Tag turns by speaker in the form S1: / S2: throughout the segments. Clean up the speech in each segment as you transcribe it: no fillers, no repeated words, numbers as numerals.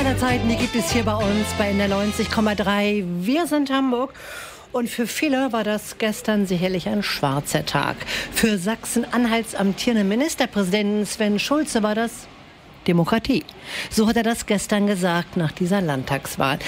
S1: aller Zeiten, die gibt es hier bei uns bei NDR 90,3. Wir sind Hamburg. Und für viele war das gestern sicherlich ein schwarzer Tag. Für Sachsen-Anhalts amtierenden Ministerpräsidenten Sven Schulze war das Demokratie. So hat er das gestern gesagt nach dieser Landtagswahl.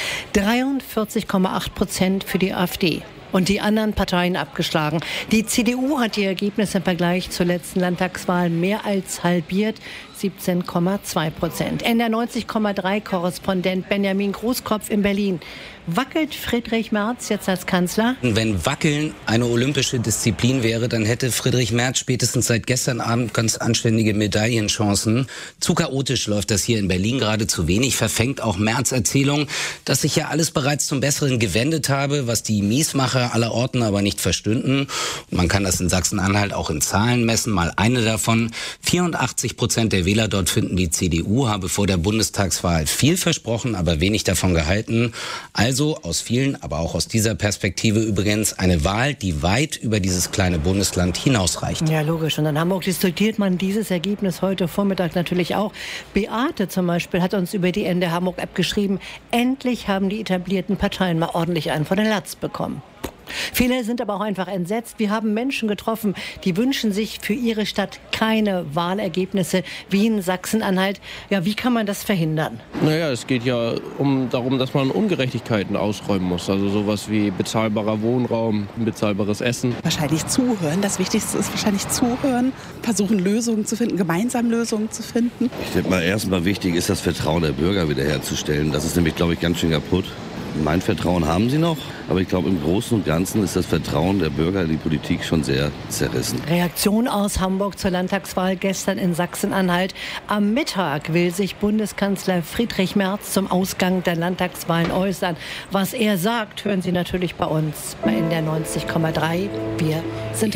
S1: 43,8% für die AfD. Und die anderen Parteien abgeschlagen. Die CDU hat die Ergebnisse im Vergleich zur letzten Landtagswahl mehr als halbiert. 17,2%. NDR 90,3 Korrespondent Benjamin Großkopf in Berlin. Wackelt Friedrich Merz jetzt als Kanzler?
S2: Wenn Wackeln eine olympische Disziplin wäre, dann hätte Friedrich Merz spätestens seit gestern Abend ganz anständige Medaillenchancen. Zu chaotisch läuft das hier in Berlin gerade, zu wenig verfängt auch Merz' Erzählung, dass sich ja alles bereits zum Besseren gewendet habe, was die Miesmacher aller Orten aber nicht verstünden. Und man kann das in Sachsen-Anhalt auch in Zahlen messen. Mal eine davon: 84% der Wähler dort finden, die CDU habe vor der Bundestagswahl viel versprochen, aber wenig davon gehalten. Also aus vielen, aber auch aus dieser Perspektive übrigens eine Wahl, die weit über dieses kleine Bundesland hinausreicht.
S1: Ja, logisch. Und in Hamburg diskutiert man dieses Ergebnis heute Vormittag natürlich auch. Beate zum Beispiel hat uns über die NDR Hamburg-App geschrieben, endlich haben die etablierten Parteien mal ordentlich einen vor den Latz bekommen. Viele sind aber auch einfach entsetzt. Wir haben Menschen getroffen, die wünschen sich für ihre Stadt keine Wahlergebnisse wie in Sachsen-Anhalt. Ja, wie kann man das verhindern?
S3: Naja, es geht ja darum, dass man Ungerechtigkeiten ausräumen muss. Also sowas wie bezahlbarer Wohnraum, bezahlbares Essen.
S4: Wahrscheinlich zuhören. Das Wichtigste ist wahrscheinlich zuhören. Versuchen, Lösungen zu finden, gemeinsam Lösungen zu finden.
S5: Ich denke mal, erstmal wichtig ist, das Vertrauen der Bürger wiederherzustellen. Das ist nämlich, glaube ich, ganz schön kaputt. Mein Vertrauen haben sie noch, aber ich glaube, im Großen und Ganzen ist das Vertrauen der Bürger in die Politik schon sehr zerrissen.
S1: Reaktion aus Hamburg zur Landtagswahl gestern in Sachsen-Anhalt. Am Mittag will sich Bundeskanzler Friedrich Merz zum Ausgang der Landtagswahlen äußern. Was er sagt, hören Sie natürlich bei uns bei NDR 90,3. Wir sind